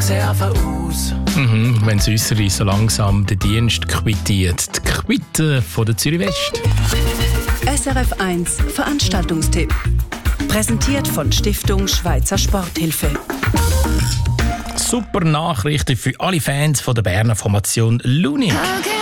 sehen einfach aus. Wenn das Äussere so langsam den Dienst quittiert. Die Quitte von der Zürich West. SRF 1 Veranstaltungstipp. Präsentiert von Stiftung Schweizer Sporthilfe. Super Nachrichten für alle Fans von der Berner Formation Luni. Okay.